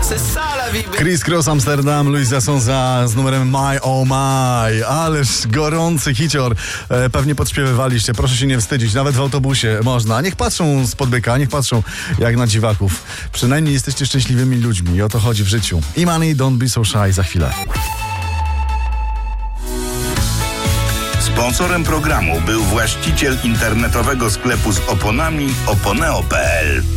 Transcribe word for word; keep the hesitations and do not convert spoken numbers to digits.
Chris Cross Amsterdam, Luisa Sonza z numerem My Oh My. Ależ gorący hicior. E, pewnie podśpiewywaliście. Proszę się nie wstydzić. Nawet w autobusie można. Niech patrzą spod byka, niech patrzą jak na dziwaków. Przynajmniej jesteście szczęśliwymi ludźmi i o to chodzi w życiu. I Money, Don't Be So Shy za chwilę. Sponsorem programu był właściciel internetowego sklepu z oponami oponeo kropka pe el.